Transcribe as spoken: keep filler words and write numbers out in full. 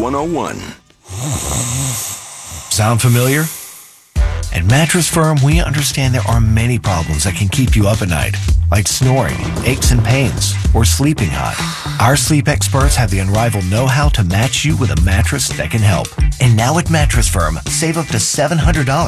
one oh one. Sound familiar? At Mattress Firm, we understand there are many problems that can keep you up at night, like snoring, aches and pains, or sleeping hot. Our sleep experts have the unrivaled know-how to match you with a mattress that can help. And now at Mattress Firm, save up to seven hundred dollars